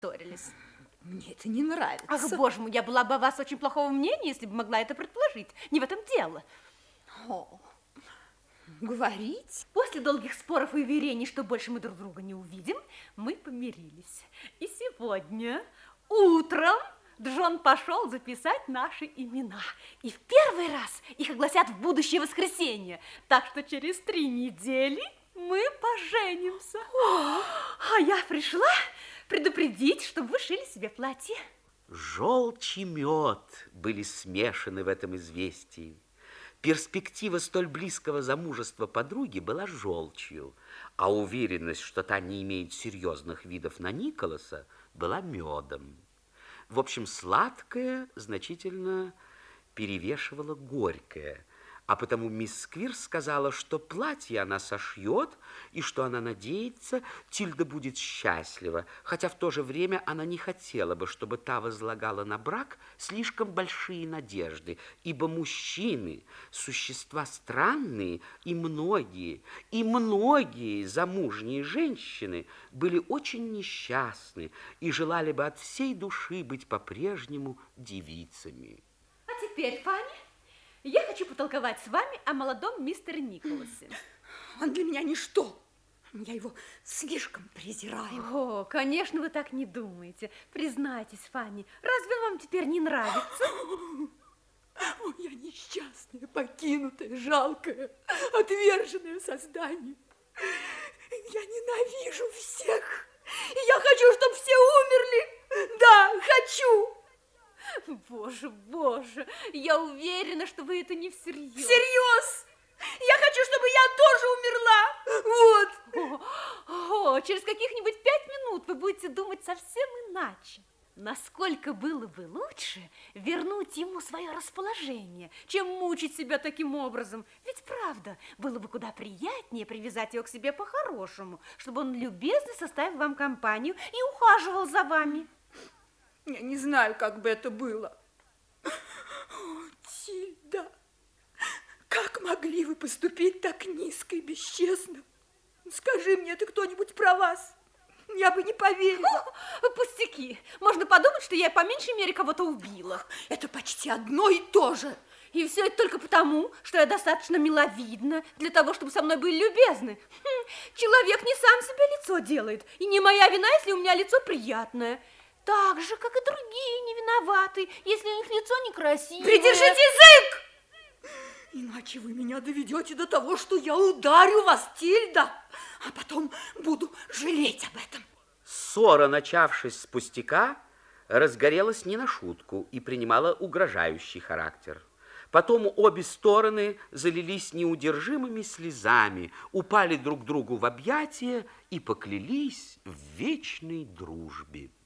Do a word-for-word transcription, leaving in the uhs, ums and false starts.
ссорились. Мне это не нравится. Ах, боже мой, я была бы о вас очень плохого мнения, если бы могла это предположить. Не в этом дело. О, говорить? После долгих споров и уверений, что больше мы друг друга не увидим, мы помирились. И сегодня утром Джон пошел записать наши имена. И в первый раз их огласят в будущее воскресенье. Так что через три недели мы поженимся. О. А я пришла предупредить, чтобы вы шили себе платье. Желчь и мед были смешаны в этом известии. Перспектива столь близкого замужества подруги была желчью, а уверенность, что та не имеет серьезных видов на Николаса, была медом. В общем, сладкое значительно перевешивало горькое, а потому мисс Сквирс сказала, что платье она сошьет и что она надеется, Тильда будет счастлива, хотя в то же время она не хотела бы, чтобы та возлагала на брак слишком большие надежды, ибо мужчины – существа странные, и многие, и многие замужние женщины были очень несчастны и желали бы от всей души быть по-прежнему девицами. А теперь, Фанни, я хочу потолковать с вами о молодом мистере Николасе. Он для меня ничто. Я его слишком презираю. О, конечно, вы так не думаете. Признайтесь, Фанни, разве он вам теперь не нравится? О, я несчастная, покинутая, жалкая, отверженное создание. Я ненавижу всех. И я хочу, чтобы все умерли. Да, хочу. Боже, боже, я уверена, что вы это не всерьез. Всерьез! Я хочу, чтобы я тоже умерла. Вот. О, о, через каких-нибудь пять минут вы будете думать совсем иначе. Насколько было бы лучше вернуть ему свое расположение, чем мучить себя таким образом. Ведь правда, было бы куда приятнее привязать его к себе по-хорошему, чтобы он любезно составил вам компанию и ухаживал за вами. Я не знаю, как бы это было. О, Тильда, как могли вы поступить так низко и бесчестно? Скажи мне, это кто-нибудь про вас? Я бы не поверила. О, пустяки. Можно подумать, что я по меньшей мере кого-то убила. Это почти одно и то же. И все это только потому, что я достаточно миловидна для того, чтобы со мной были любезны. Хм, человек не сам себе лицо делает. И не моя вина, если у меня лицо приятное. Так же, как и другие не виноваты, если у них лицо некрасивое. Придержите язык! Иначе вы меня доведете до того, что я ударю вас, Тильда, а потом буду жалеть об этом. Ссора, начавшись с пустяка, разгорелась не на шутку и принимала угрожающий характер. Потом обе стороны залились неудержимыми слезами, упали друг другу в объятия и поклялись в вечной дружбе.